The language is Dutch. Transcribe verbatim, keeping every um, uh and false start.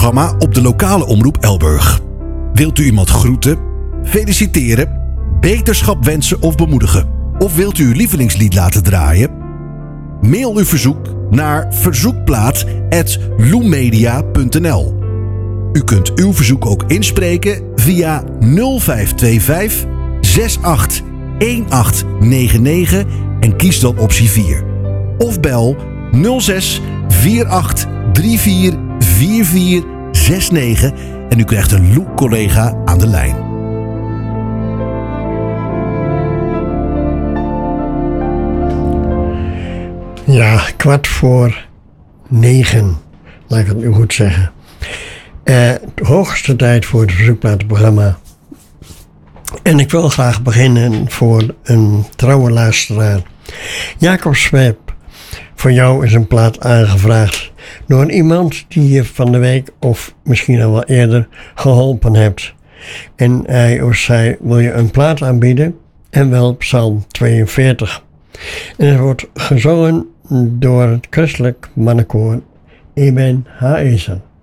programma op de lokale omroep Elburg. Wilt u iemand groeten, feliciteren, beterschap wensen of bemoedigen? Of wilt u uw lievelingslied laten draaien? Mail uw verzoek naar verzoekplaat apenstaartje loemedia punt n l. U kunt uw verzoek ook inspreken via nul vijf twee vijf zes acht een acht negen negen en kies dan optie vier. Of bel nul zes vier acht drie vier vier vier zes negen en u krijgt een Loe-collega aan de lijn. Ja, kwart voor negen, laat ik het nu goed zeggen. Uh, de hoogste tijd voor het verzoekplatenprogramma. En ik wil graag beginnen voor een trouwe luisteraar. Jacob Swerp, voor jou is een plaat aangevraagd door iemand die je van de week of misschien al wel eerder geholpen hebt. En hij of zij wil je een plaat aanbieden en wel Psalm tweeënveertig. En het wordt gezongen door het christelijk mannenkoor Eben Haezer.